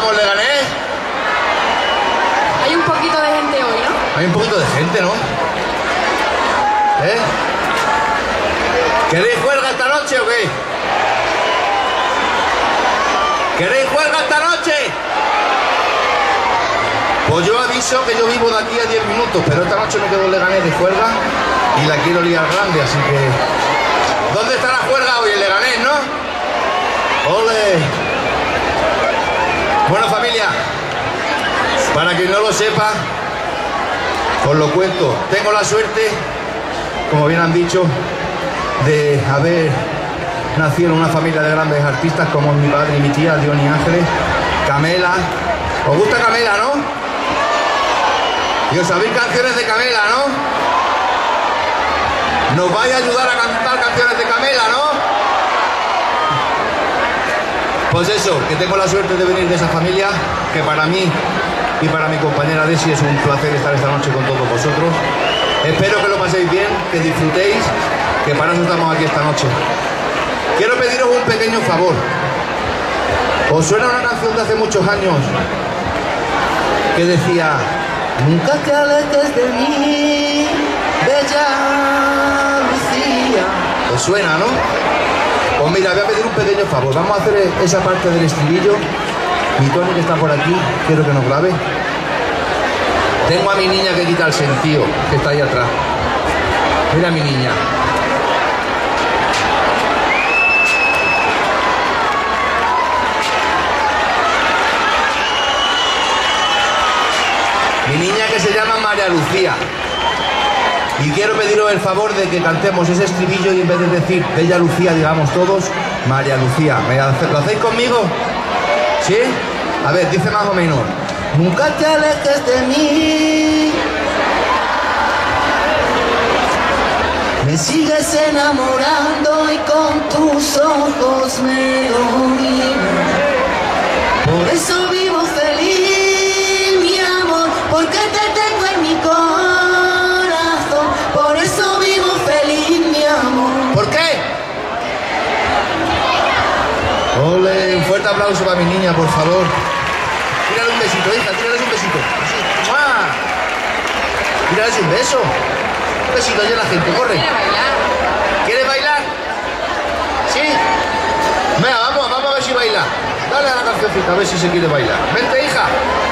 estamos, Leganés? Hay un poquito de gente hoy, ¿no? Hay un poquito de gente, ¿no? ¿Eh? ¿Queréis juerga esta noche o qué? ¿Queréis juerga esta noche? Pues yo aviso que yo vivo de aquí a 10 minutos, pero esta noche me quedo en Leganés de juerga y la quiero liar grande, así que... ¿Dónde está la juerga hoy? En Leganés, ¿no? ¡Ole! Bueno, familia, para quien no lo sepa, os lo cuento. Tengo la suerte, como bien han dicho, de haber nacido en una familia de grandes artistas como mi padre y mi tía, Dion y Ángeles. Camela. ¿Os gusta Camela, no? Y os sabéis canciones de Camela, ¿no? ¿Nos vais a ayudar a cantar canciones de Camela, no? Pues eso, que tengo la suerte de venir de esa familia, que para mí y para mi compañera Desi es un placer estar esta noche con todos vosotros. Espero que lo paséis bien, que disfrutéis, que para eso estamos aquí esta noche. Quiero pediros un pequeño favor. ¿Os suena una canción de hace muchos años que decía: nunca te alejes de mí, bella Lucía? ¿Os suena, no? Pues mira, voy a pedir un pequeño favor. Vamos a hacer esa parte del estribillo. Mi Tony, que está por aquí, quiero que nos grabe. Tengo a mi niña que quita el sentido, que está ahí atrás. Mira a mi niña. Mi niña, que se llama María Lucía. Y quiero pediros el favor de que cantemos ese estribillo y en vez de decir Bella Lucía, digamos todos María Lucía. ¿Lo hacéis conmigo? ¿Sí? A ver, dice más o menos: nunca te alejes de mí, me sigues enamorando y con tus ojos me dominas. Por eso vivo feliz, mi amor, porque te tengo en mi corazón. Por eso vivo feliz, mi amor. ¿Por qué? Ole, un fuerte aplauso para mi niña, por favor. Tírale un besito, hija, tírale un besito. Así. ¡Mua! Tírale un beso. Un besito, oye la gente, corre. Quiere bailar. ¿Quieres bailar? ¿Sí? Venga, vamos a ver si baila. Dale a la cancioncita, a ver si se quiere bailar. Vente, hija.